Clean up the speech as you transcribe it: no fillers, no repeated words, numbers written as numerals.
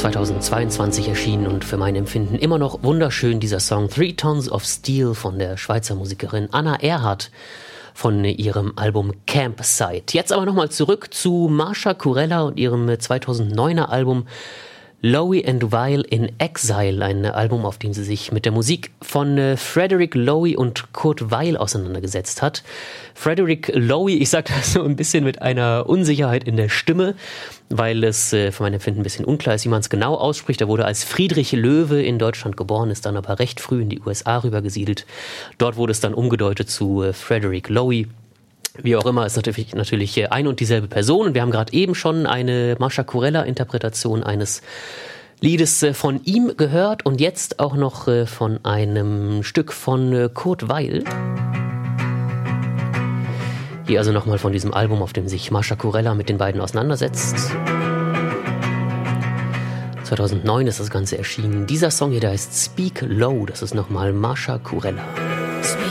2022 erschienen und für mein Empfinden immer noch wunderschön, dieser Song Three Tons of Steel von der Schweizer Musikerin Anna Erhardt von ihrem Album Campsite. Jetzt aber nochmal zurück zu Marsha Kurella und ihrem 2009er Album Lowy and Weil in Exile, ein Album, auf dem sie sich mit der Musik von Frederick Lowy und Kurt Weil auseinandergesetzt hat. Frederick Lowy, ich sage das so ein bisschen mit einer Unsicherheit in der Stimme, weil es für mein Empfinden ein bisschen unklar ist, wie man es genau ausspricht. Er wurde als Friedrich Löwe in Deutschland geboren, ist dann aber recht früh in die USA rübergesiedelt. Dort wurde es dann umgedeutet zu Frederick Lowy. Wie auch immer, ist natürlich ein und dieselbe Person. Und wir haben gerade eben schon eine Marsha Kurella-Interpretation eines Liedes von ihm gehört und jetzt auch noch von einem Stück von Kurt Weil. Hier also nochmal von diesem Album, auf dem sich Marsha Kurella mit den beiden auseinandersetzt. 2009 ist das Ganze erschienen. Dieser Song hier, der heißt Speak Low. Das ist nochmal Marsha Kurella. Speak